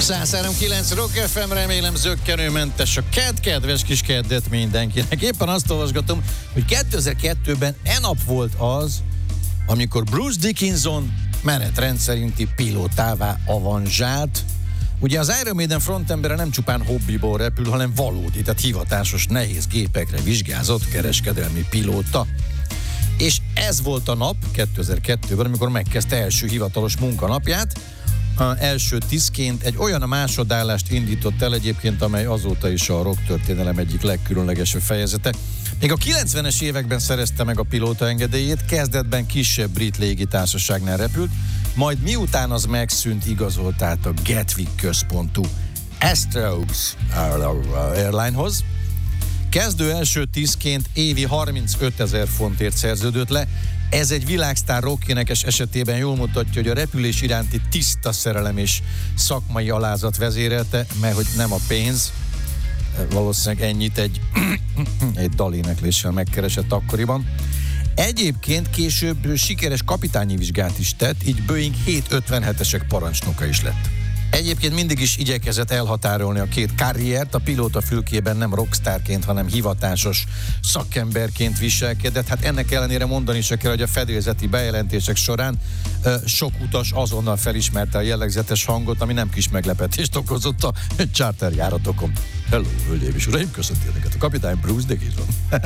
103.9 Rock FM, remélem zökkenőmentes a kedves kis keddet mindenkinek. Éppen azt olvasgatom, hogy 2002-ben nap volt az, amikor Bruce Dickinson menetrend szerinti pilótává avanzsált. Ugye az Iron Maiden frontembere nem csupán hobbiból repül, hanem valódi, tehát hivatásos nehéz gépekre vizsgázott kereskedelmi pilóta. És ez volt a nap 2002-ben, amikor megkezdte első hivatalos munkanapját. Első tisztként egy olyan másodállást indított el egyébként, amely azóta is a rock történelem egyik legkülönlegesebb fejezete. Még a 90-es években szerezte meg a pilóta engedélyét, kezdetben kisebb brit légitársaságnál repült, majd miután az megszűnt, igazolt át a Gatwick központú Astros Airlinehoz. Kezdő első tisztként évi 35 000 fontért szerződött le. Ez egy világsztár rockénekes esetében jól mutatja, hogy a repülés iránti tiszta szerelem és szakmai alázat vezérelte, mert hogy nem a pénz, valószínűleg ennyit egy dalénekléssel megkeresett akkoriban. Egyébként később sikeres kapitányi vizsgát is tett, így Boeing 757-esek parancsnoka is lett. Egyébként mindig is igyekezett elhatárolni a két karriert, a pilóta fülkében nem rockstárként, hanem hivatásos szakemberként viselkedett. Hát ennek ellenére mondani se kell, hogy a fedélzeti bejelentések során sok utas azonnal felismerte a jellegzetes hangot, ami nem kis meglepetést okozott a charterjáratokon. Hello, hölgyeim és uraim, köszönti önöket a kapitány Bruce Dickinson.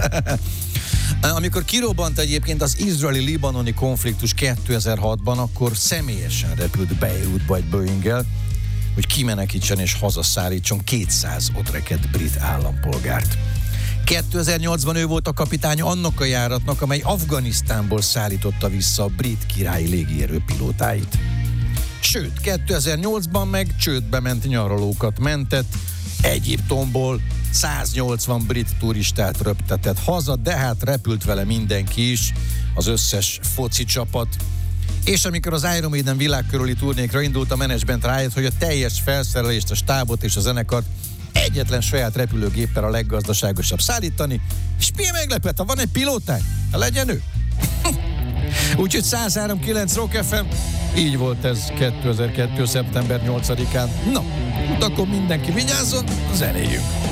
Amikor kirobbant egyébként az izraeli-libanoni konfliktus 2006-ban, akkor személyesen repült Beirutba egy Boeing-el, hogy kimenekítsen és hazaszállítson 200 ott rekedt brit állampolgárt. 2008-ban ő volt a kapitánya annak a járatnak, amely Afganisztánból szállította vissza a brit királyi légierő pilótáit. Sőt, 2008-ban meg csődbe ment nyaralókat mentett, Egyiptomból 180 brit turistát röptetett haza, de hát repült vele mindenki is, az összes foci csapat. És amikor az Iron Maiden világkörüli turnékra indult, a menedzsment rájött, hogy a teljes felszerelést, a stábot és a zenekart egyetlen saját repülőgéppel a leggazdaságosabb szállítani, és milyen meglepett, ha van egy pilótánk, legyen ő. Úgyhogy 103.9 Rock FM, így volt ez 2002. szeptember 8-án. Na, akkor mindenki vigyázzon, zenéljünk!